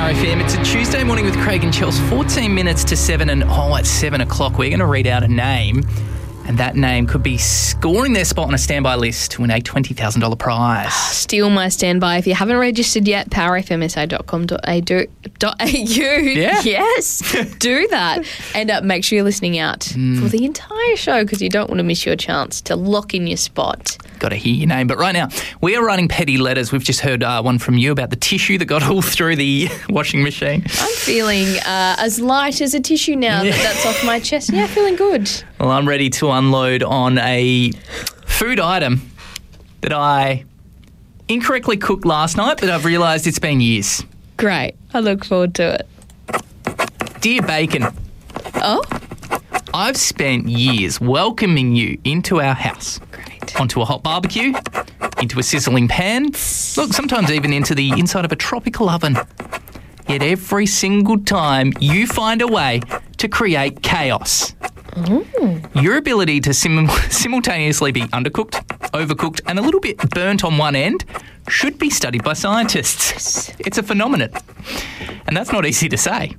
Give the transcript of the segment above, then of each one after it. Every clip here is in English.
Power FM. It's a Tuesday morning with Craig and Chels, 14 minutes to 7, and at 7 o'clock we're going to read out a name, and that name could be scoring their spot on a standby list to win a $20,000 prize. Steal my standby. If you haven't registered yet, powerfmsa.com.au. Yeah. Yes, do that. And make sure you're listening out for the entire show, because you don't want to miss your chance to lock in your spot. Got to hear your name. But right now, we are writing petty letters. We've just heard one from you about the tissue that got all through the washing machine. I'm feeling as light as a tissue now that's off my chest. Yeah, feeling good. Well, I'm ready to unload on a food item that I incorrectly cooked last night, but I've realised it's been years. Great. I look forward to it. Dear Bacon. Oh? I've spent years welcoming you into our house. Great. Onto a hot barbecue, into a sizzling pan, look, sometimes even into the inside of a tropical oven. Yet every single time you find a way to create chaos. Your ability to simultaneously be undercooked, overcooked and a little bit burnt on one end should be studied by scientists. It's a phenomenon. And that's not easy to say.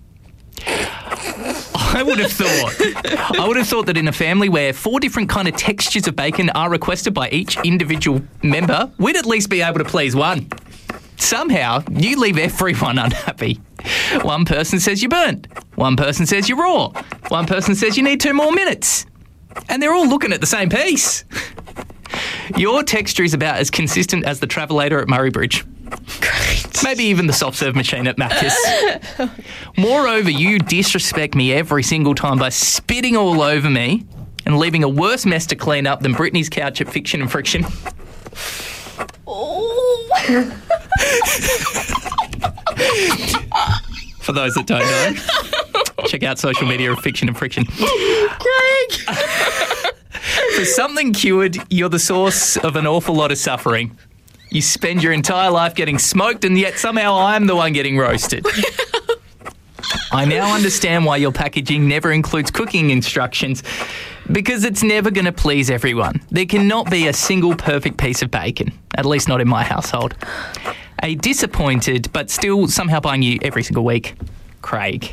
I would have thought that in a family where 4 different kind of textures of bacon are requested by each individual member, we'd at least be able to please one. Somehow, you leave everyone unhappy. One person says you're burnt. One person says you're raw. One person says you need 2 more minutes. And they're all looking at the same piece. Your texture is about as consistent as the travelator at Murray Bridge. Great. Maybe even the soft-serve machine at Macca's. Moreover, you disrespect me every single time by spitting all over me and leaving a worse mess to clean up than Britney's couch at Fiction and Friction. Oh. For those that don't know, check out social media of Fiction and Friction. Craig! For something cured, you're the source of an awful lot of suffering. You spend your entire life getting smoked, and yet somehow I'm the one getting roasted. I now understand why your packaging never includes cooking instructions, because it's never going to please everyone. There cannot be a single perfect piece of bacon, at least not in my household. A disappointed, but still somehow buying you every single week, Craig.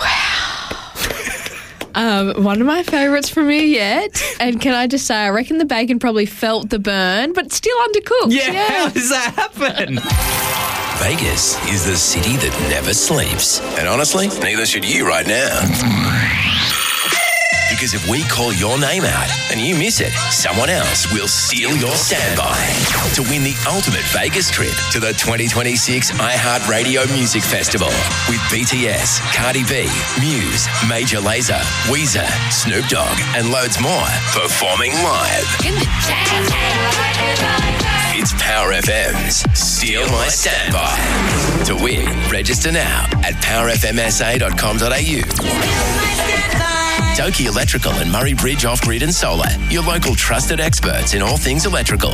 One of my favourites from you yet. And can I just say, I reckon the bacon probably felt the burn, but still undercooked. Yeah, how does that happen? Vegas is the city that never sleeps. And honestly, neither should you right now. Because if we call your name out and you miss it, someone else will steal your standby to win the ultimate Vegas trip to the 2026 iHeartRadio Music Festival with BTS, Cardi B, Muse, Major Lazer, Weezer, Snoop Dogg and loads more performing live. It's Power FM's Steal My Standby. To win, register now at powerfmsa.com.au. Doki Electrical and Murray Bridge Off-Grid and Solar, your local trusted experts in all things electrical.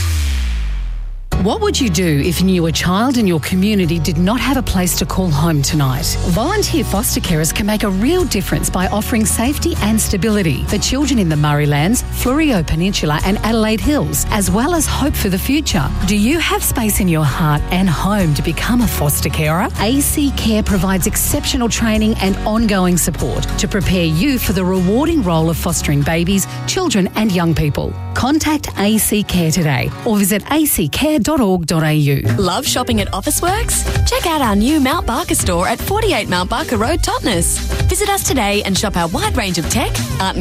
What would you do if you knew a child in your community did not have a place to call home tonight? Volunteer foster carers can make a real difference by offering safety and stability for children in the Murraylands, Fleurieu Peninsula and Adelaide Hills, as well as hope for the future. Do you have space in your heart and home to become a foster carer? AC Care provides exceptional training and ongoing support to prepare you for the rewarding role of fostering babies, children and young people. Contact AC Care today or visit accare.org.au. Love shopping at Officeworks? Check out our new Mount Barker store at 48 Mount Barker Road, Totnes. Visit us today and shop our wide range of tech, art